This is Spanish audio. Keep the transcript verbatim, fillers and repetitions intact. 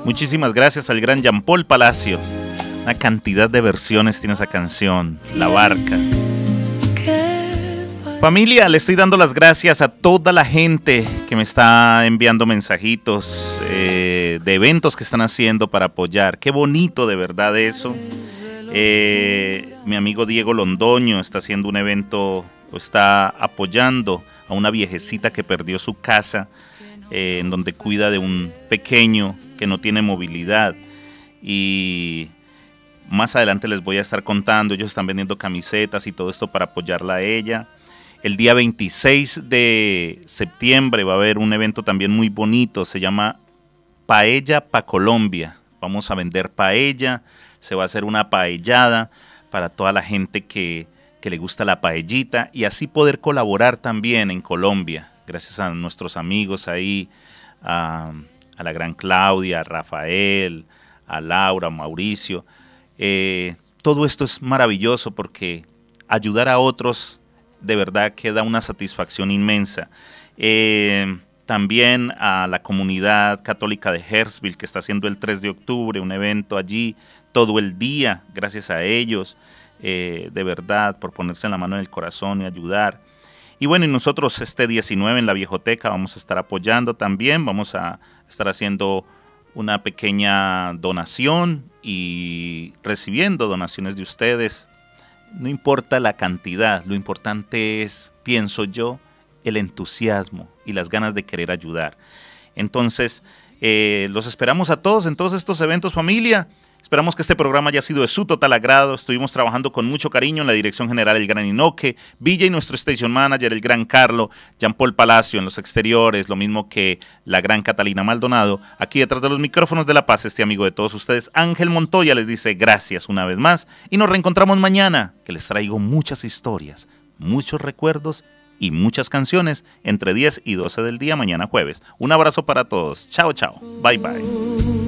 Muchísimas gracias al gran Jean Paul Palacio. Una cantidad de versiones tiene esa canción, La Barca. Familia, le estoy dando las gracias a toda la gente que me está enviando mensajitos eh, de eventos que están haciendo para apoyar. Qué bonito de verdad eso. Eh, mi amigo Diego Londoño está haciendo un evento, está apoyando a una viejecita que perdió su casa, eh, en donde cuida de un pequeño que no tiene movilidad. Y más adelante les voy a estar contando, ellos están vendiendo camisetas y todo esto para apoyarla a ella. El día veintiséis de septiembre va a haber un evento también muy bonito, se llama Paella pa' Colombia. Vamos a vender paella, se va a hacer una paellada para toda la gente que, que le gusta la paellita y así poder colaborar también en Colombia. Gracias a nuestros amigos ahí, a, a la gran Claudia, a Rafael, a Laura, a Mauricio. Eh, todo esto es maravilloso porque ayudar a otros de verdad que da una satisfacción inmensa. Eh, también a la comunidad católica de Hersville, que está haciendo el tres de octubre, un evento allí todo el día, gracias a ellos, eh, de verdad, por ponerse en la mano en el corazón y ayudar. Y bueno, y nosotros este diecinueve en la Viejoteca vamos a estar apoyando también, vamos a estar haciendo una pequeña donación y recibiendo donaciones de ustedes. No importa la cantidad, lo importante es, pienso yo, el entusiasmo y las ganas de querer ayudar. Entonces, eh, los esperamos a todos en todos estos eventos, familia. Esperamos que este programa haya sido de su total agrado. Estuvimos trabajando con mucho cariño en la dirección general el gran Inoque, Villa y nuestro station manager, el gran Carlo, Jean Paul Palacio en los exteriores, lo mismo que la gran Catalina Maldonado. Aquí detrás de los micrófonos de La Paz, este amigo de todos ustedes, Ángel Montoya, les dice gracias una vez más y nos reencontramos mañana, que les traigo muchas historias, muchos recuerdos y muchas canciones entre diez y doce del día mañana jueves. Un abrazo para todos. Chao, chao. Bye, bye.